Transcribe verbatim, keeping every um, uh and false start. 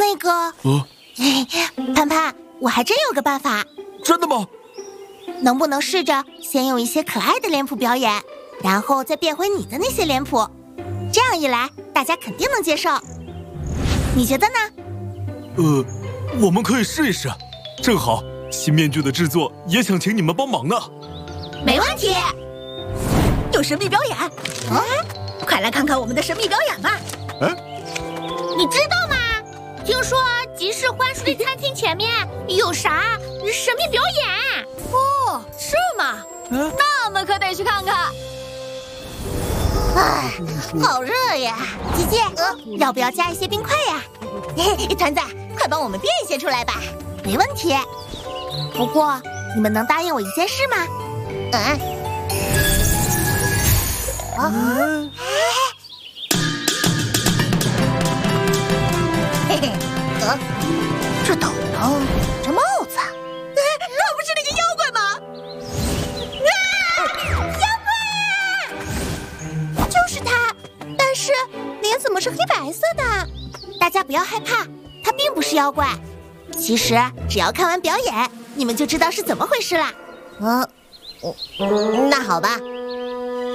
那个， 呃， 潘潘，我还真有个办法。 真的吗？ 能不能试着先用一些可爱的脸谱表演，然后再变回你的那些脸谱？这样一来，大家肯定能接受。你觉得呢？ 呃，我们可以试一试。正好新面具的制作也想请你们帮忙呢。 没问题。有神秘表演， 啊， 快来看看我们的神秘表演吧。 哎， 你知道吗？听说集市花树的餐厅前面有啥神秘表演？ 哦，是吗？ 嗯， 那么可得去看看。 唉，好热呀！姐姐，呃，要不要加一些冰块呀？ 嘿，团子，快帮我们变一些出来吧。 没问题。不过，你们能答应我一件事吗？ 嗯。 啊！ 嘿嘿，呃，这斗篷，这帽子，那不是那个妖怪吗？啊！妖怪！ 就是他，但是脸怎么是黑白色的？大家不要害怕，他并不是妖怪。其实只要看完表演，你们就知道是怎么回事啦。 嗯，那好吧。